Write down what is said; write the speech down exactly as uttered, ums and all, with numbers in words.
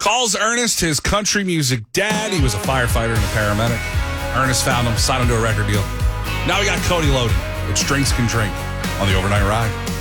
Calls Ernest his country music dad. He was a firefighter and a paramedic. Ernest found him, signed him to a record deal. Now we got Cody loaded. It's Drinks Can Drink on the Overnight Ride.